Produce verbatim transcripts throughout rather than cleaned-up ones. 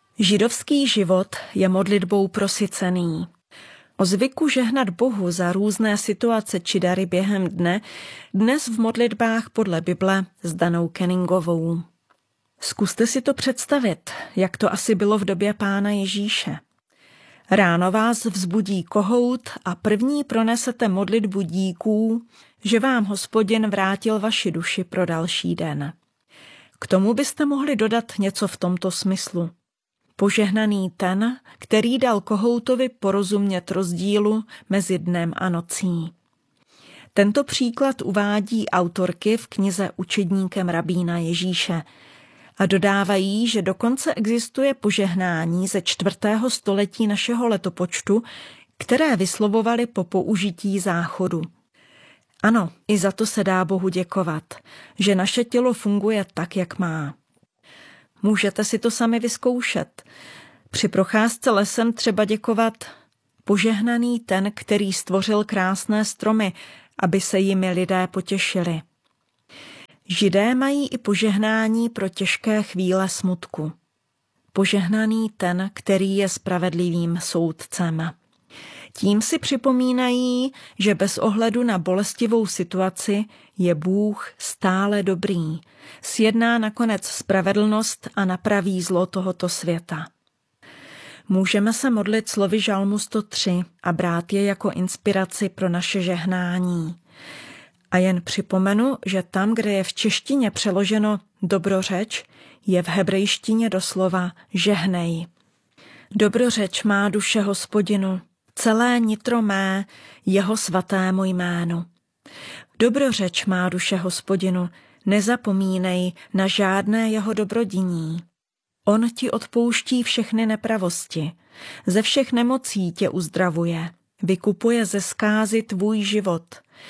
Židovský život je modlitbou prosycený. O zvyku žehnat Bohu za různé situace či dary během dne dnes v modlitbách podle Bible s Danou Kenningovou. Zkuste si to představit, jak to asi bylo v době Pána Ježíše. Ráno vás vzbudí kohout a první pronesete modlitbu díků, že vám Hospodin vrátil vaši duši pro další den. K tomu byste mohli dodat něco v tomto smyslu. Požehnaný ten, který dal kohoutovi porozumět rozdílu mezi dnem a nocí. Tento příklad uvádí autorky v knize Učedníkem rabína Ježíše a dodávají, že dokonce existuje požehnání ze čtvrtého století našeho letopočtu, které vyslovovali po použití záchodu. Ano, i za to se dá Bohu děkovat, že naše tělo funguje tak, jak má. Můžete si to sami vyzkoušet. Při procházce lesem třeba děkovat: požehnaný ten, který stvořil krásné stromy, aby se jimi lidé potěšili. Židé mají i požehnání pro těžké chvíle smutku. Požehnaný ten, který je spravedlivým soudcem. Tím si připomínají, že bez ohledu na bolestivou situaci je Bůh stále dobrý, sjedná nakonec spravedlnost a napraví zlo tohoto světa. Můžeme se modlit slovy Žalmu sto tři a brát je jako inspiraci pro naše žehnání. A jen připomenu, že tam, kde je v češtině přeloženo dobrořeč, je v hebrejštině doslova žehnej. Dobrořeč má duše Hospodinu, celé nitro mé, jeho svatému jménu. Dobrořeč má duše Hospodinu, nezapomínej na žádné jeho dobrodiní. On ti odpouští všechny nepravosti, ze všech nemocí tě uzdravuje, vykupuje ze zkázy tvůj život,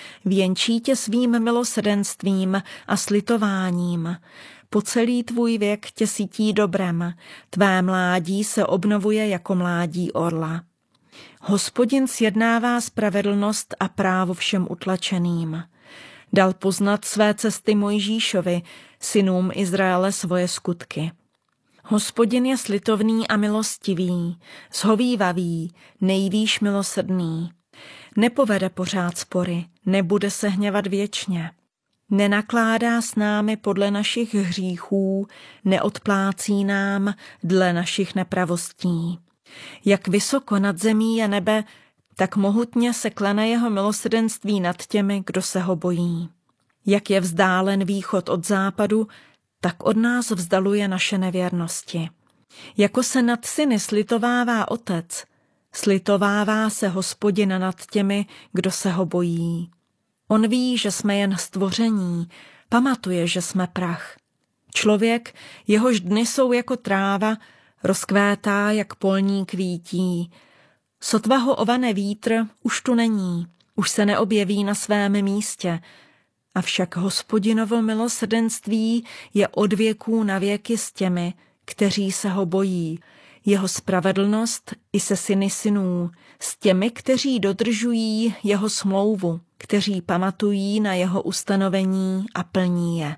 věnčí tě svým milosrdenstvím a slitováním, po celý tvůj věk tě sytí dobrem, tvé mládí se obnovuje jako mládí orla. Hospodin sjednává spravedlnost a právo všem utlačeným. Dal poznat své cesty Mojžíšovi, synům Izraele svoje skutky. Hospodin je slitovný a milostivý, zhovívavý, nejvýš milosrdný. Nepovede pořád spory, nebude se hněvat věčně. Nenakládá s námi podle našich hříchů, neodplácí nám dle našich nepravostí. Jak vysoko nad zemí je nebe, tak mohutně se klene jeho milosrdenství nad těmi, kdo se ho bojí. Jak je vzdálen východ od západu, tak od nás vzdaluje naše nevěrnosti. Jako se nad syny slitovává otec, slitovává se Hospodin nad těmi, kdo se ho bojí. On ví, že jsme jen stvoření, pamatuje, že jsme prach. Člověk, jehož dny jsou jako tráva, rozkvétá jak polní kvítí. Sotva ho ovane vítr, už tu není, už se neobjeví na svém místě. Avšak Hospodinovo milosrdenství je od věků na věky s těmi, kteří se ho bojí. Jeho spravedlnost i se syny synů, s těmi, kteří dodržují jeho smlouvu, kteří pamatují na jeho ustanovení a plní je.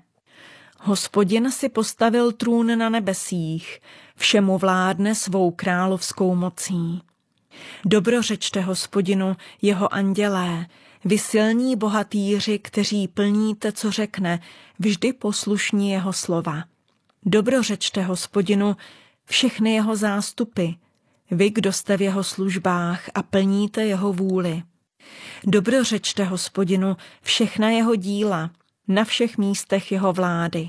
Hospodin si postavil trůn na nebesích, všemu vládne svou královskou mocí. Dobrořečte Hospodinu, jeho andělé, vy silní bohatýři, kteří plníte, co řekne, vždy poslušní jeho slova. Dobrořečte Hospodinu, všechny jeho zástupy, vy, kdo jste v jeho službách a plníte jeho vůli. Dobrořečte Hospodinu, všechna jeho díla, na všech místech jeho vlády.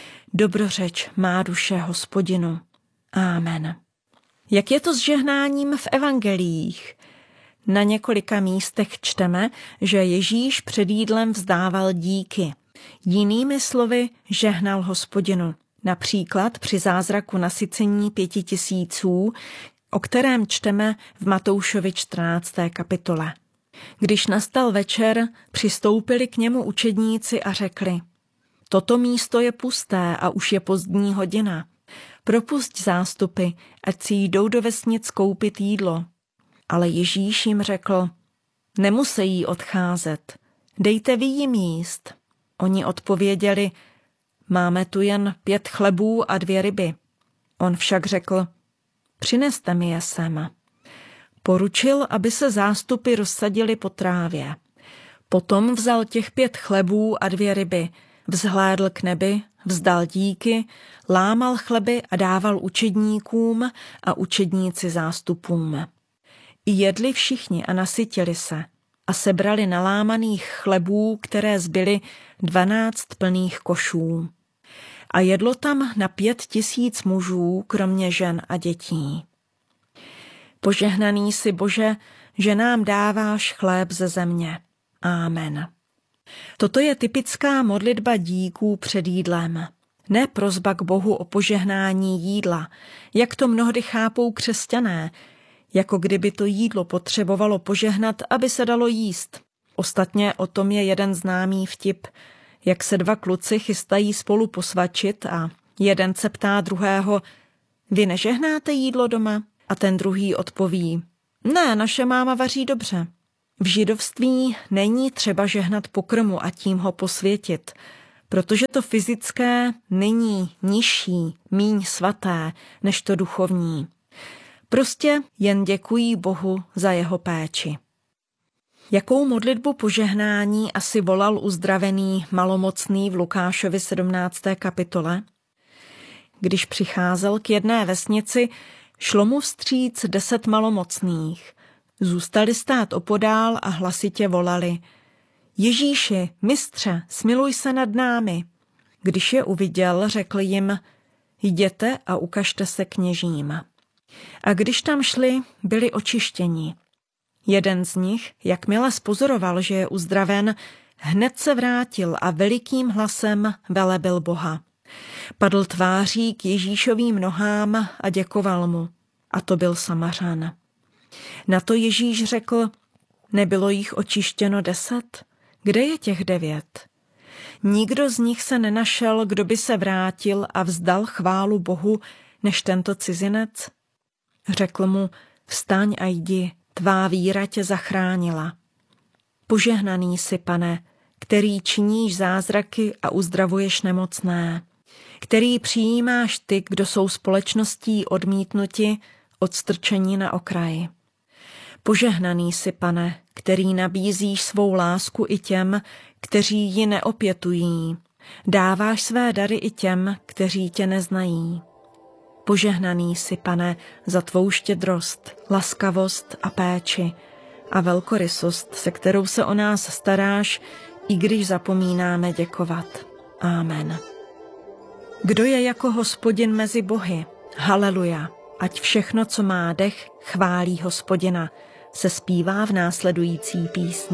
Dobrořeč má duše Hospodinu. Amen. Jak je to s žehnáním v evangeliích? Na několika místech čteme, že Ježíš před jídlem vzdával díky. Jinými slovy žehnal Hospodinu. Například při zázraku nasycení pěti tisíců, o kterém čteme v Matoušovi čtrnácté kapitole. Když nastal večer, přistoupili k němu učedníci a řekli: toto místo je pusté a už je pozdní hodina. Propusť zástupy, ať si jdou do vesnic koupit jídlo. Ale Ježíš jim řekl: nemusejí odcházet, dejte vy jim jíst. Oni odpověděli: máme tu jen pět chlebů a dvě ryby. On však řekl: přineste mi je sem. Poručil, aby se zástupy rozsadily po trávě. Potom vzal těch pět chlebů a dvě ryby, vzhlédl k nebi, vzdal díky, lámal chleby a dával učedníkům a učedníci zástupům. I jedli všichni a nasytili se a sebrali nalámaných chlebů, které zbyly dvanáct plných košů. A jedlo tam na pět tisíc mužů, kromě žen a dětí. Požehnaný jsi, Bože, že nám dáváš chléb ze země. Amen. Toto je typická modlitba díků před jídlem. Ne prosba k Bohu o požehnání jídla, jak to mnohdy chápou křesťané, jako kdyby to jídlo potřebovalo požehnat, aby se dalo jíst. Ostatně o tom je jeden známý vtip, jak se dva kluci chystají spolu posvačit a jeden se ptá druhého, vy nežehnáte jídlo doma? A ten druhý odpoví, ne, naše máma vaří dobře. V židovství není třeba žehnat pokrmu a tím ho posvětit, protože to fyzické není nižší, míň svaté, než to duchovní. Prostě jen děkují Bohu za jeho péči. Jakou modlitbu požehnání asi volal uzdravený malomocný v Lukášovi sedmnácté kapitole? Když přicházel k jedné vesnici, šlo mu vstříc deset malomocných. Zůstali stát opodál a hlasitě volali. Ježíši, mistře, smiluj se nad námi. Když je uviděl, řekl jim, jděte a ukažte se kněžím. A když tam šli, byli očištěni. Jeden z nich, jakmile spozoroval, že je uzdraven, hned se vrátil a velikým hlasem velebil Boha. Padl tváří k Ježíšovým nohám a děkoval mu. A to byl Samařan. Na to Ježíš řekl, nebylo jich očištěno deset? Kde je těch devět? Nikdo z nich se nenašel, kdo by se vrátil a vzdal chválu Bohu, než tento cizinec? Řekl mu, vstaň a jdi, tvá víra tě zachránila. Požehnaný jsi, Pane, který činíš zázraky a uzdravuješ nemocné, který přijímáš ty, kdo jsou společností odmítnuti, odstrčení na okraji. Požehnaný jsi, Pane, který nabízíš svou lásku i těm, kteří ji neopětují. Dáváš své dary i těm, kteří tě neznají. Požehnaný jsi, Pane, za tvou štědrost, laskavost a péči a velkorysost, se kterou se o nás staráš, i když zapomínáme děkovat. Amen. Kdo je jako Hospodin mezi bohy? Haleluja. Ať všechno, co má dech, chválí Hospodina, se zpívá v následující písni.